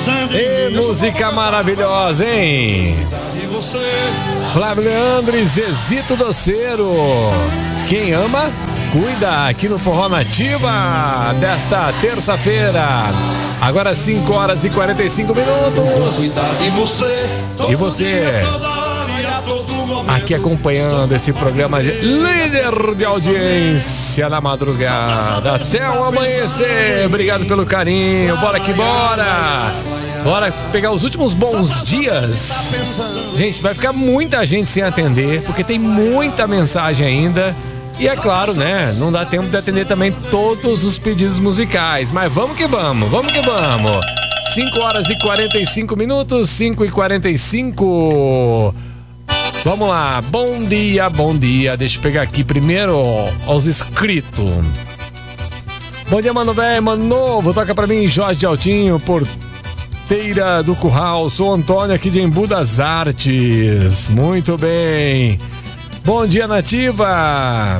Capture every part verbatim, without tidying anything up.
E música maravilhosa, hein? Flávio Leandro e Zezito Doceiro. Quem ama, cuida, aqui no Forró Nativa desta terça-feira. Agora cinco horas e quarenta e cinco minutos. E você aqui acompanhando esse programa líder de audiência na madrugada até o amanhecer. Obrigado pelo carinho. Bora que bora. Bora pegar os últimos bons dias. Gente, vai ficar muita gente sem atender, porque tem muita mensagem ainda. E é claro, né, não dá tempo de atender também todos os pedidos musicais. Mas vamos que vamos, vamos que vamos. cinco horas e quarenta e cinco minutos, cinco e quarenta e cinco. Vamos lá, bom dia, bom dia. Deixa eu pegar aqui primeiro aos inscritos. Bom dia, mano velho, mano novo. Toca pra mim, Jorge de Altinho, Porteira do Curral. Sou Antônio aqui de Embu das Artes. Muito bem. Bom dia, Nativa.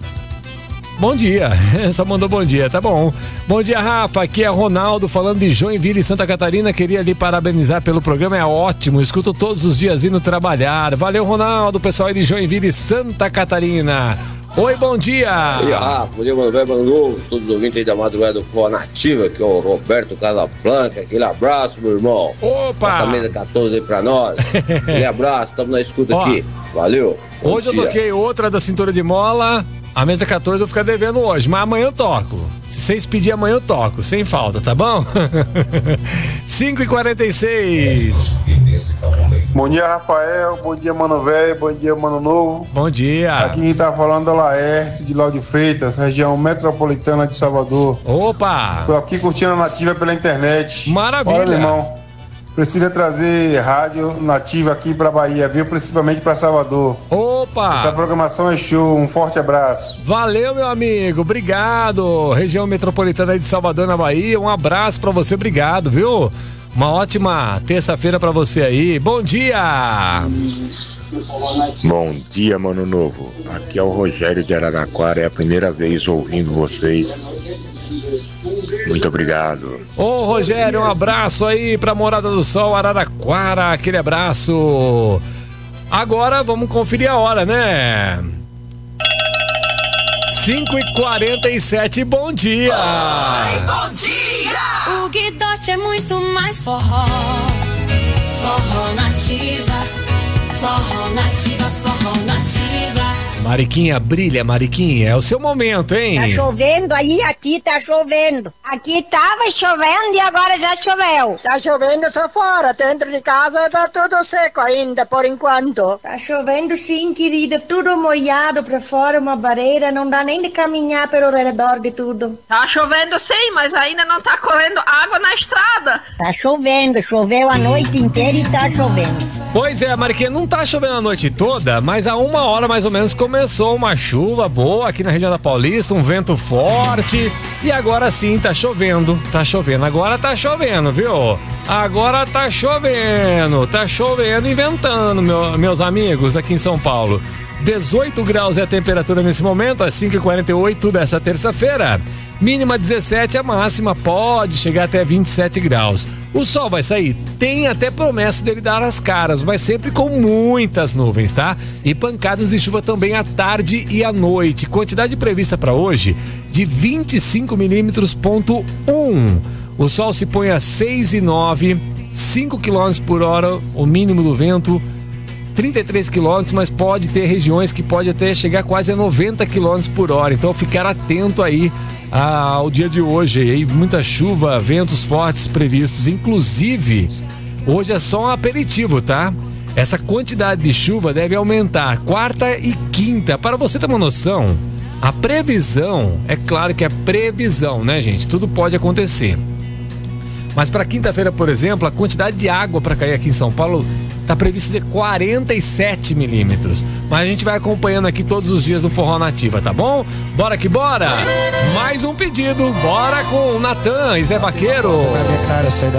Bom dia, só mandou bom dia, tá bom. Bom dia, Rafa, aqui é Ronaldo falando de Joinville, Santa Catarina. Queria lhe parabenizar pelo programa, é ótimo, escuto todos os dias indo trabalhar. Valeu, Ronaldo, pessoal aí de Joinville, Santa Catarina. Oi, bom dia. Bom dia, Rafa, bom dia, mano velho, mano novo, todos os ouvintes aí da madrugada do Forró Nativa, que é o Roberto Casablanca. Aquele abraço, meu irmão. Opa! Camisa catorze aí pra nós. Aquele abraço, estamos na escuta. Ó, aqui, valeu. Hoje eu toquei outra da cintura de mola. A mesa catorze eu vou ficar devendo hoje, mas amanhã eu toco. Se vocês pedirem amanhã eu toco, sem falta, tá bom? cinco e quarenta e seis. Bom dia, Rafael. Bom dia, mano velho. Bom dia, mano novo. Bom dia. Aqui quem tá falando é o Laércio de Lauro de Freitas, região metropolitana de Salvador. Opa! Tô aqui curtindo a Nativa pela internet. Maravilha. Olha, meu irmão, precisa trazer rádio nativa aqui pra Bahia, viu? Principalmente pra Salvador. Opa! Essa programação é show. Um forte abraço. Valeu, meu amigo. Obrigado. Região metropolitana aí de Salvador, na Bahia. Um abraço pra você. Obrigado, viu? Uma ótima terça-feira pra você aí. Bom dia! Bom dia, mano novo. Aqui é o Rogério de Araraquara. É a primeira vez ouvindo vocês. Muito obrigado. Ô, Rogério, um abraço aí pra Morada do Sol, Araraquara. Aquele abraço. Agora vamos conferir a hora, né? cinco e quarenta e sete, bom dia! Oi, bom dia! O Guidote é muito mais forró. Forró Nativa, Forró Nativa, Forró Nativa. Mariquinha, brilha, Mariquinha, é o seu momento, hein? Tá chovendo aí, aqui tá chovendo. Aqui tava chovendo e agora já choveu. Tá chovendo só fora, dentro de casa tá tudo seco ainda, por enquanto. Tá chovendo sim, querida, tudo molhado pra fora, uma barreira, não dá nem de caminhar pelo redor de tudo. Tá chovendo sim, mas ainda não tá correndo água na estrada. Tá chovendo, choveu a noite inteira e tá chovendo. Pois é, Mariquinha, não tá chovendo a noite toda, mas há uma hora mais ou menos começou uma chuva boa aqui na região da Paulista, um vento forte e agora sim tá chovendo, tá chovendo, agora tá chovendo, viu? Agora tá chovendo, tá chovendo e ventando, meu, meus amigos aqui em São Paulo. dezoito graus é a temperatura nesse momento, às cinco e quarenta e oito dessa terça-feira. Mínima dezessete, a máxima pode chegar até vinte e sete graus. O sol vai sair, tem até promessa dele dar as caras, mas sempre com muitas nuvens, tá? E pancadas de chuva também à tarde e à noite. Quantidade prevista para hoje de vinte e cinco milímetros ponto um. O sol se põe a seis e nove, cinco quilômetros por hora, o mínimo do vento, trinta e três quilômetros, mas pode ter regiões que pode até chegar quase a noventa quilômetros por hora. Então ficar atento aí ao dia de hoje. Aí, muita chuva, ventos fortes previstos. Inclusive, hoje é só um aperitivo, tá? Essa quantidade de chuva deve aumentar quarta e quinta. Para você ter uma noção, a previsão, é claro que é previsão, né, gente? Tudo pode acontecer. Mas para quinta-feira, por exemplo, a quantidade de água para cair aqui em São Paulo está prevista de quarenta e sete milímetros. Mas a gente vai acompanhando aqui todos os dias no Forró Nativa, tá bom? Bora que bora! Mais um pedido, bora com o Natan e Zé Vaqueiro.